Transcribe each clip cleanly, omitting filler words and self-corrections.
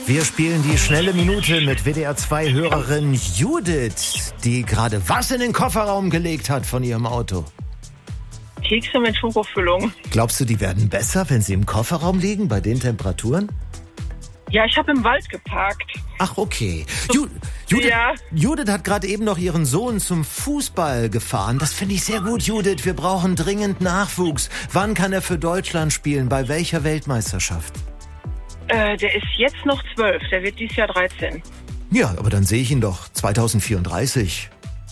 Wir spielen die schnelle Minute mit WDR2-Hörerin Judith, die gerade was in den Kofferraum gelegt hat von ihrem Auto. Kekse mit Schokofüllung. Glaubst du, die werden besser, wenn sie im Kofferraum liegen, bei den Temperaturen? Ja, ich habe im Wald geparkt. Ach, okay. Ja. Judith hat gerade eben noch ihren Sohn zum Fußball gefahren. Das finde ich sehr gut, Judith. Wir brauchen dringend Nachwuchs. Wann kann er für Deutschland spielen? Bei welcher Weltmeisterschaft? Der ist jetzt noch 12. Der wird dieses Jahr 13. Ja, aber dann sehe ich ihn doch 2034.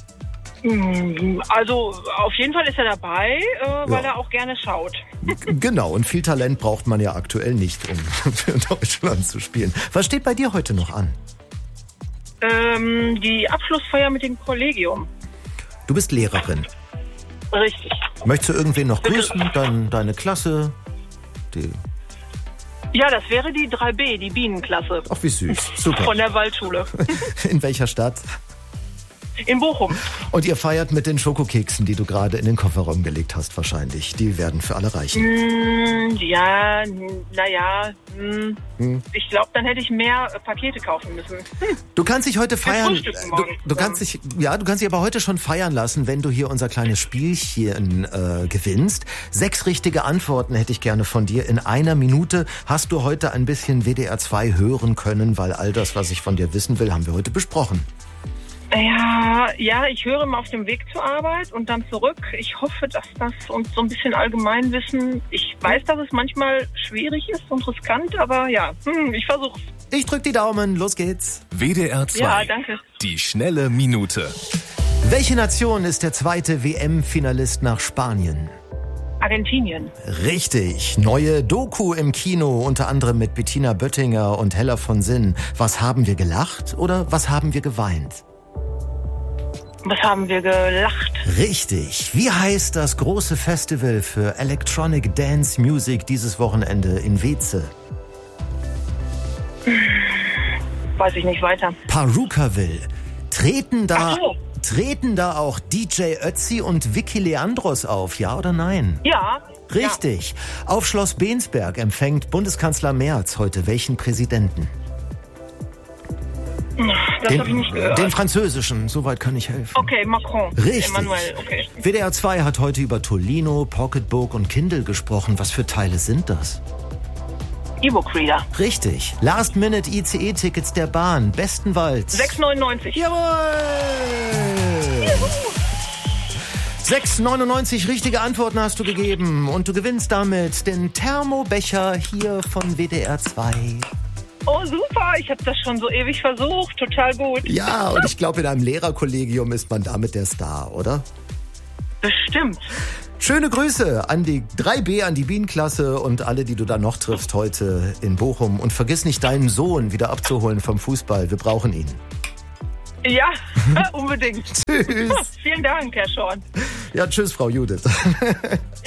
Also auf jeden Fall ist er dabei, weil er auch gerne schaut. Genau, und viel Talent braucht man ja aktuell nicht, um für Deutschland zu spielen. Was steht bei dir heute noch an? Die Abschlussfeier mit dem Kollegium. Du bist Lehrerin. Richtig. Möchtest du irgendwen noch grüßen? Deine Klasse? Ja, das wäre die 3B, die Bienenklasse. Ach, wie süß. Super. Von der Waldschule. In welcher Stadt? In Bochum. Und ihr feiert mit den Schokokeksen, die du gerade in den Kofferraum gelegt hast, wahrscheinlich. Die werden für alle reichen. Ja, naja. Ich glaube, dann hätte ich mehr Pakete kaufen müssen. Du kannst dich heute feiern. Du kannst dich aber heute schon feiern lassen, wenn du hier unser kleines Spielchen gewinnst. 6 richtige Antworten hätte ich gerne von dir. In einer Minute hast du heute ein bisschen WDR 2 hören können, weil all das, was ich von dir wissen will, haben wir heute besprochen. Ja, ich höre immer auf dem Weg zur Arbeit und dann zurück. Ich hoffe, dass das uns so ein bisschen Allgemeinwissen. Ich weiß, dass es manchmal schwierig ist und riskant, aber ja, ich versuch's. Ich drück die Daumen, los geht's. WDR 2. Ja, danke. Die schnelle Minute. Welche Nation ist der zweite WM-Finalist nach Spanien? Argentinien. Richtig. Neue Doku im Kino, unter anderem mit Bettina Böttinger und Hella von Sinn. Was haben wir gelacht oder was haben wir geweint? Was haben wir gelacht? Richtig. Wie heißt das große Festival für Electronic Dance Music dieses Wochenende in Weeze? Weiß ich nicht weiter. Perukaville. Treten da Ach so. auch DJ Ötzi und Vicky Leandros auf, ja oder nein? Ja. Richtig. Auf Schloss Bensberg empfängt Bundeskanzler Merz heute welchen Präsidenten? Das habe ich nicht gehört. Den französischen, soweit kann ich helfen. Okay, Macron. Richtig. Emmanuel, okay. WDR 2 hat heute über Tolino, Pocketbook und Kindle gesprochen. Was für Teile sind das? E-Book-Reader. Richtig. Last-Minute-ICE-Tickets der Bahn. Bestenwald. 6,99. Jawohl! 6,99 richtige Antworten hast du gegeben. Und du gewinnst damit den Thermobecher hier von WDR 2. Oh, super. Ich habe das schon so ewig versucht. Total gut. Ja, und ich glaube, in einem Lehrerkollegium ist man damit der Star, oder? Bestimmt. Schöne Grüße an die 3B, an die Bienenklasse und alle, die du da noch triffst heute in Bochum. Und vergiss nicht, deinen Sohn wieder abzuholen vom Fußball. Wir brauchen ihn. Ja, unbedingt. Tschüss. Vielen Dank, Herr Schorn. Ja, tschüss, Frau Judith.